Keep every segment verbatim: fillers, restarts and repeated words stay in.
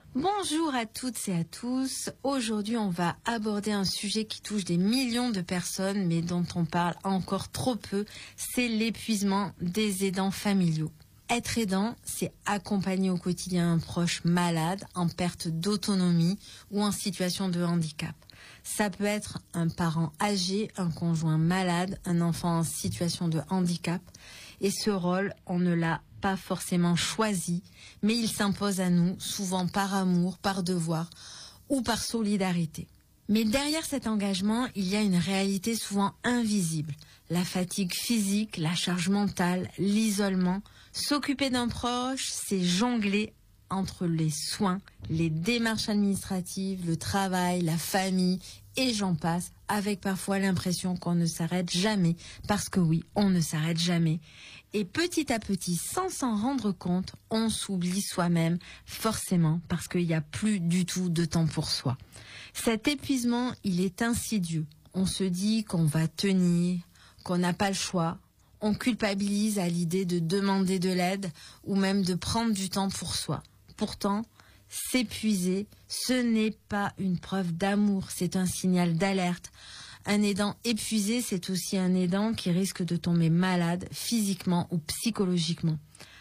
Bonjour à toutes et à tous. Aujourd'hui, on va aborder un sujet qui touche des millions de personnes, mais dont on parle encore trop peu. C'est l'épuisement des aidants familiaux. Être aidant, c'est accompagner au quotidien un proche malade, en perte d'autonomie ou en situation de handicap. Ça peut être un parent âgé, un conjoint malade, un enfant en situation de handicap. Et ce rôle, on ne l'a pas forcément choisi, mais il s'impose à nous, souvent par amour, par devoir ou par solidarité. Mais derrière cet engagement, il y a une réalité souvent invisible. La fatigue physique, la charge mentale, l'isolement. S'occuper d'un proche, c'est jongler entre les soins, les démarches administratives, le travail, la famille, et j'en passe, avec parfois l'impression qu'on ne s'arrête jamais, parce que oui, on ne s'arrête jamais. Et petit à petit, sans s'en rendre compte, on s'oublie soi-même, forcément, parce qu'il n'y a plus du tout de temps pour soi. Cet épuisement, il est insidieux. On se dit qu'on va tenir, qu'on n'a pas le choix. On culpabilise à l'idée de demander de l'aide ou même de prendre du temps pour soi. Pourtant, s'épuiser, ce n'est pas une preuve d'amour, c'est un signal d'alerte. Un aidant épuisé, c'est aussi un aidant qui risque de tomber malade physiquement ou psychologiquement.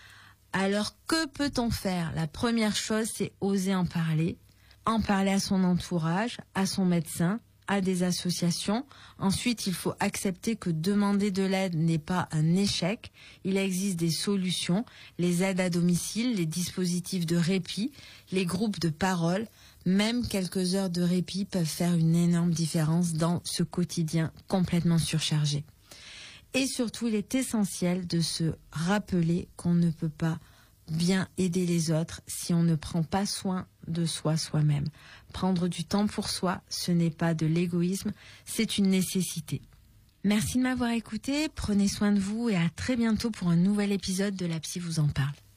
Alors, que peut-on faire? La première chose, c'est oser en parler. En parler à son entourage, à son médecin, à des associations. Ensuite, il faut accepter que demander de l'aide n'est pas un échec. Il existe des solutions, les aides à domicile, les dispositifs de répit, les groupes de parole. Même quelques heures de répit peuvent faire une énorme différence dans ce quotidien complètement surchargé. Et surtout, il est essentiel de se rappeler qu'on ne peut pas bien aider les autres si on ne prend pas soin de soi soi-même. Prendre du temps pour soi, ce n'est pas de l'égoïsme, c'est une nécessité. Merci de m'avoir écouté, prenez soin de vous et à très bientôt pour un nouvel épisode de La Psy vous en parle.